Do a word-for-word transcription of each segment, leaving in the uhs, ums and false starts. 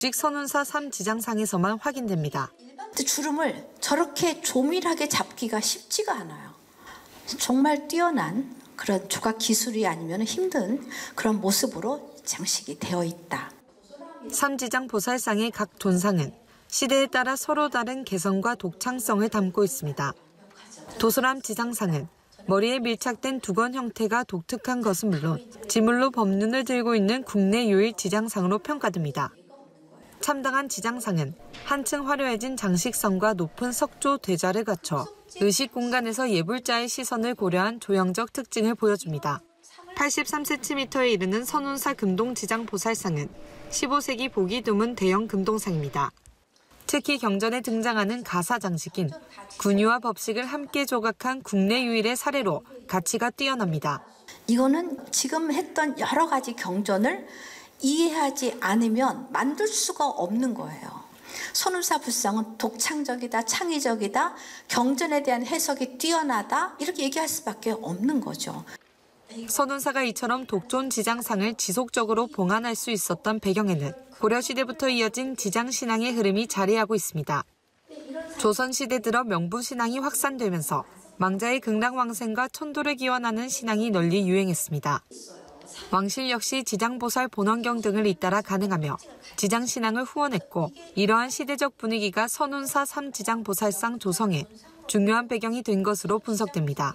직 선운사 삼 지장상에서만 확인됩니다. 주름을 저렇게 조밀하게 잡기가 쉽지가 않아요. 정말 뛰어난 그런 조각 기술이 아니면 힘든 그런 모습으로 장식이 되어 있다. 삼지장 보살상의 각 돈상은 시대에 따라 서로 다른 개성과 독창성을 담고 있습니다. 도소람 지장상은 머리에 밀착된 두건 형태가 독특한 것은 물론 지물로 법륜을 들고 있는 국내 유일 지장상으로 평가됩니다. 참당한 지장상은 한층 화려해진 장식성과 높은 석조 대자를 갖춰 의식 공간에서 예불자의 시선을 고려한 조형적 특징을 보여줍니다. 팔십삼 센티미터에 이르는 선운사 금동 지장 보살상은 십오 세기 보기 드문 대형 금동상입니다. 특히 경전에 등장하는 가사 장식인 군유와 법식을 함께 조각한 국내 유일의 사례로 가치가 뛰어납니다. 이거는 지금 했던 여러 가지 경전을 이해하지 않으면 만들 수가 없는 거예요. 선운사 불상은 독창적이다, 창의적이다, 경전에 대한 해석이 뛰어나다 이렇게 얘기할 수밖에 없는 거죠. 선운사가 이처럼 독존 지장상을 지속적으로 봉안할 수 있었던 배경에는 고려시대부터 이어진 지장신앙의 흐름이 자리하고 있습니다. 조선시대 들어 명부신앙이 확산되면서 망자의 극락왕생과 천도를 기원하는 신앙이 널리 유행했습니다. 왕실 역시 지장보살 본원경 등을 잇따라 가능하며 지장신앙을 후원했고 이러한 시대적 분위기가 선운사 삼 지장보살상 조성에 중요한 배경이 된 것으로 분석됩니다.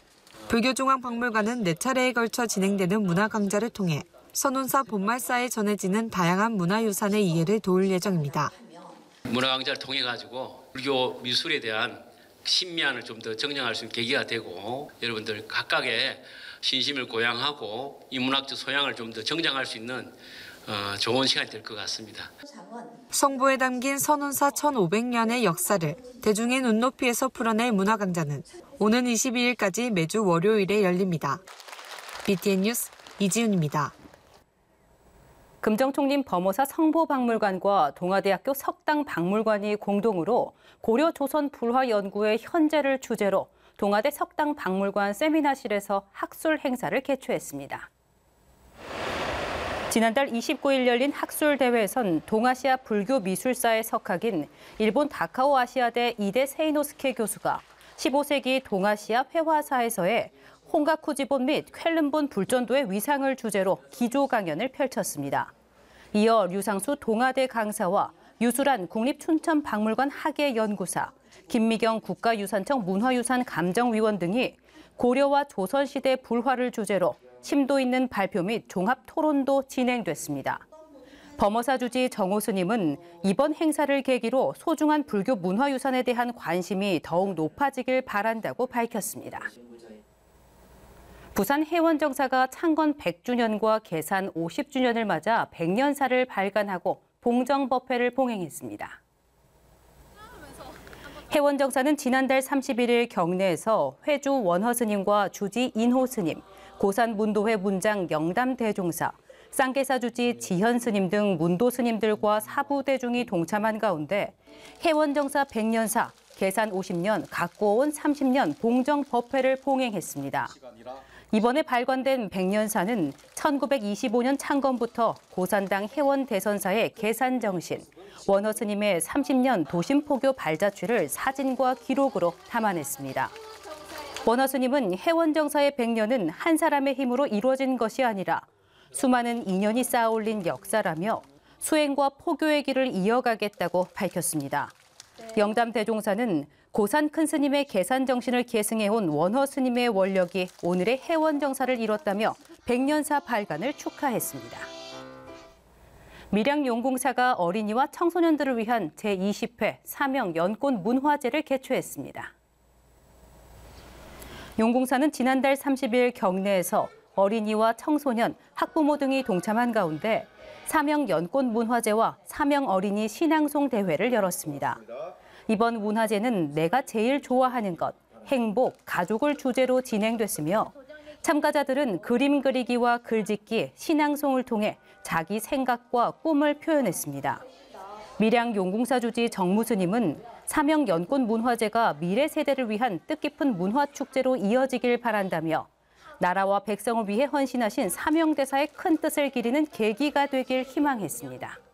불교중앙박물관은 네 차례에 걸쳐 진행되는 문화강좌를 통해 선운사 본말사에 전해지는 다양한 문화유산의 이해를 도울 예정입니다. 문화강좌를 통해 가지고 불교 미술에 대한 신미안을 좀 더 정정할 수 있는 계기가 되고 여러분들 각각의 신심을 고양하고 이 문학적 소양을 좀 더 정장할 수 있는 어, 좋은 시간이 될 것 같습니다. 성부에 담긴 선운사 천오백 년의 역사를 대중의 눈높이에서 풀어낼 문화강좌는 오는 이십이일까지 매주 월요일에 열립니다. 비티엔 뉴스 이지윤입니다. 금정총림 범어사 성보박물관과 동아대학교 석당박물관이 공동으로 고려 조선 불화 연구의 현재를 주제로 동아대 석당박물관 세미나실에서 학술 행사를 개최했습니다. 지난달 이십구일 열린 학술대회에선 동아시아 불교미술사의 석학인 일본 다카오 아시아대 이대 세이노스케 교수가 십오 세기 동아시아 회화사에서의 홍가쿠지본 및 쾰른본 불전도의 위상을 주제로 기조 강연을 펼쳤습니다. 이어 류상수 동아대 강사와 유수란 국립춘천박물관 학예연구사, 김미경 국가유산청 문화유산 감정위원 등이 고려와 조선시대 불화를 주제로 심도 있는 발표 및 종합 토론도 진행됐습니다. 범어사 주지 정호 스님은 이번 행사를 계기로 소중한 불교 문화유산에 대한 관심이 더욱 높아지길 바란다고 밝혔습니다. 부산 해원정사가 창건 백 주년과 개산 오십 주년을 맞아 백년사를 발간하고 봉정법회를 봉행했습니다. 해원정사는 지난달 삼십일일 경내에서 회주 원허 스님과 주지 인호 스님, 고산 문도회 문장 영담 대종사, 쌍계사 주지 지현 스님 등 문도 스님들과 사부 대중이 동참한 가운데 해원정사 백년사, 개산 오십 년, 갖고 온 삼십 년 봉정법회를 봉행했습니다. 이번에 발간된 백년사는 천구백이십오년 창건부터 고산당 해원대선사의 계산정신, 원허 스님의 삼십 년 도심포교 발자취를 사진과 기록으로 담아냈습니다. 원허 스님은 해원정사의 백년은 한 사람의 힘으로 이루어진 것이 아니라 수많은 인연이 쌓아올린 역사라며 수행과 포교의 길을 이어가겠다고 밝혔습니다. 영담 대종사는 고산 큰 스님의 계산 정신을 계승해온 원허 스님의 원력이 오늘의 해원정사를 이뤘다며 백년사 발간을 축하했습니다. 밀양용궁사가 어린이와 청소년들을 위한 제이십 회 사명 연꽃 문화제를 개최했습니다. 용궁사는 지난달 삼십일 경내에서 어린이와 청소년, 학부모 등이 동참한 가운데 사명 연꽃 문화제와 사명 어린이 신앙송 대회를 열었습니다. 이번 문화제는 내가 제일 좋아하는 것, 행복, 가족을 주제로 진행됐으며 참가자들은 그림 그리기와 글짓기, 신앙송을 통해 자기 생각과 꿈을 표현했습니다. 밀양 용궁사 주지 정무 스님은 사명 연꽃 문화제가 미래 세대를 위한 뜻깊은 문화축제로 이어지길 바란다며 나라와 백성을 위해 헌신하신 사명대사의 큰 뜻을 기리는 계기가 되길 희망했습니다.